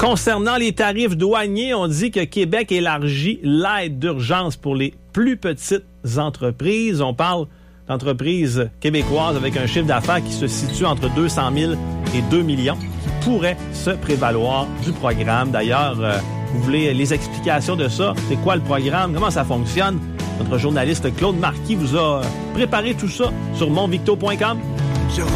Concernant les tarifs douaniers, on dit que Québec élargit l'aide d'urgence pour les plus petites entreprises. On parle d'entreprises québécoises avec un chiffre d'affaires qui se situe entre 200 000 et 2 millions qui pourraient se prévaloir du programme. D'ailleurs, vous voulez les explications de ça? C'est quoi le programme? Comment ça fonctionne? Notre journaliste Claude Marquis vous a préparé tout ça sur monvicto.com.